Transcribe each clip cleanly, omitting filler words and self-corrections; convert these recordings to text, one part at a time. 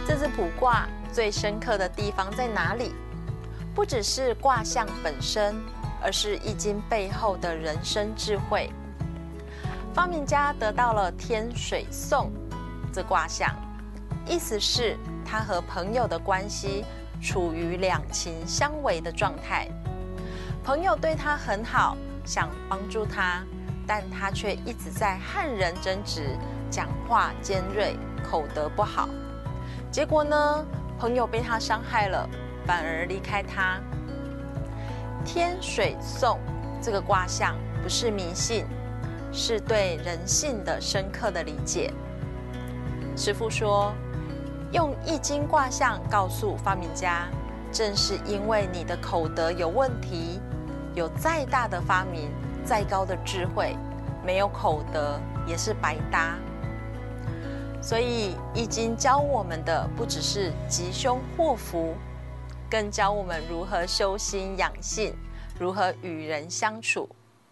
这支卜卦最深刻的地方在哪里？不只是卦象本身，而是易经背后的人生智慧。发明家得到了天水讼这卦象，意思是他和朋友的关系处于两情相违的状态。朋友对他很好，想帮助他，但他却一直在和人争执，讲话尖锐，口德不好。结果呢，朋友被他伤害了，反而离开他。天水讼这个卦象不是迷信，是对人性的深刻的理解。师父说，用易经卦象告诉发明家，正是因为你的口德有问题，有再大的发明，再高的智慧，没有口德也是白搭。所以易经教我们的不只是吉凶祸福，更教我们如何修心养性，如何与人相处。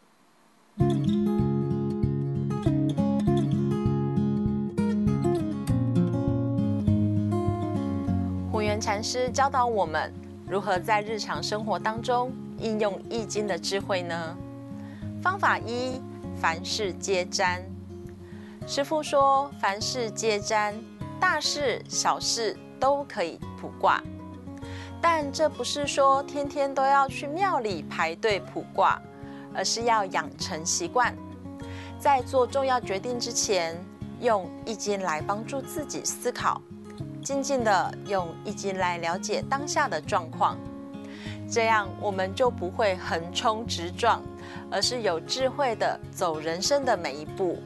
虎元禅师教导我们如何在日常生活当中应用易经的智慧呢？方法一，凡事皆占。师父说，凡事皆占，大事小事都可以卜卦。但这不是说天天都要去庙里排队卜卦，而是要养成习惯，在做重要决定之前，用易经来帮助自己思考，静静的用易经来了解当下的状况，这样我们就不会横冲直撞，而是有智慧的走人生的每一步。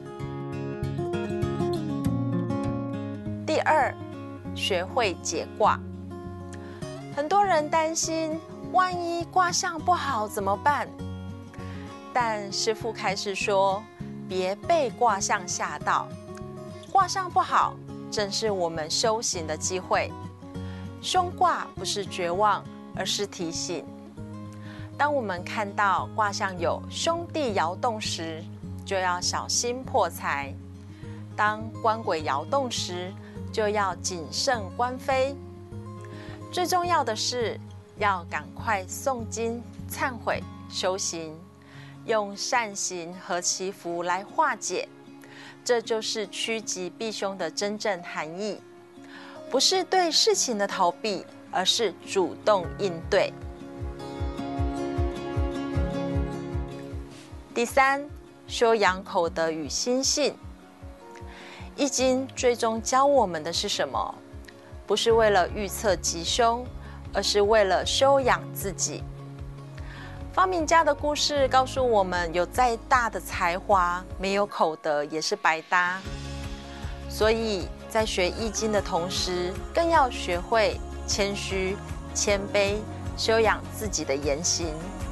第二，学会解卦。很多人担心，万一卦象不好怎么办？但师父开示说，别被卦象吓到，卦象不好，正是我们修行的机会。凶卦不是绝望，而是提醒。当我们看到卦象有兄弟爻动时，就要小心破财；当官鬼爻动时，就要谨慎官非。最重要的是要赶快诵经、忏悔、修行，用善行和祈福来化解。这就是趋吉避凶的真正含义，不是对事情的逃避，而是主动应对。第三，修养口德与心性。易经最终教我们的是什么？不是为了预测吉凶，而是为了修养自己。发明家的故事告诉我们，有再大的才华，没有口德也是白搭。所以在学易经的同时，更要学会谦虚、谦卑，修养自己的言行。